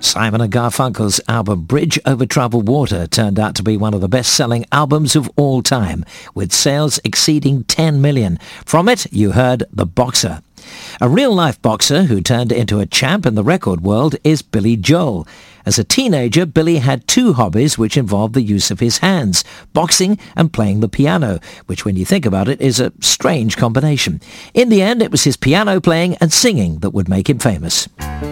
Simon & Garfunkel's album Bridge Over Troubled Water turned out to be one of the best-selling albums of all time, with sales exceeding 10 million. From it, you heard The Boxer. A real-life boxer who turned into a champ in the record world is Billy Joel. As a teenager, Billy had two hobbies which involved the use of his hands, boxing and playing the piano, which when you think about it is a strange combination. In the end, it was his piano playing and singing that would make him famous.